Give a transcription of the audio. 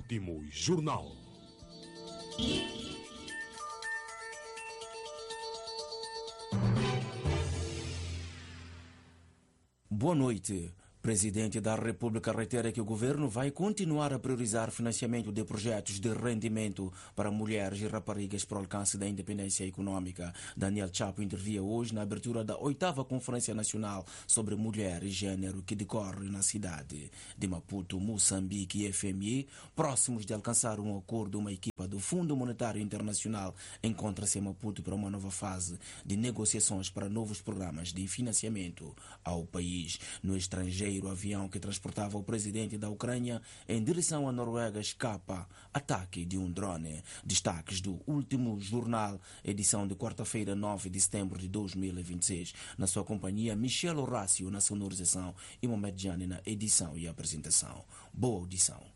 Último Jornal. Boa noite. Presidente da República reitera que o governo vai continuar a priorizar financiamento de projetos de rendimento para mulheres e raparigas para o alcance da independência econômica. Daniel Chapo intervia hoje na abertura da 8ª Conferência Nacional sobre Mulher e Gênero que decorre na cidade de Maputo, Moçambique e FMI. Próximos de alcançar um acordo, uma equipa do Fundo Monetário Internacional encontra-se em Maputo para uma nova fase de negociações para novos programas de financiamento ao país. No estrangeiro, o avião que transportava o presidente da Ucrânia em direção à Noruega escapa ataque de um drone. Destaques do Último Jornal, edição de quarta-feira, 9 de setembro de 2026. Na sua companhia, Michel Horácio na sonorização e Mohamed Jani na edição e apresentação. Boa audição.